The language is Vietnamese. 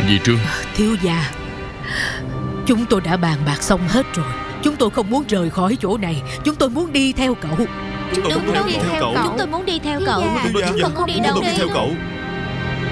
gì Trương? Thiếu gia, chúng tôi đã bàn bạc xong hết rồi. Chúng tôi không muốn rời khỏi chỗ này. Chúng tôi muốn đi theo cậu. Đúng, đi theo cậu. Chúng tôi muốn đi theo cậu. Chúng tôi muốn đi đâu? Đi theo cậu.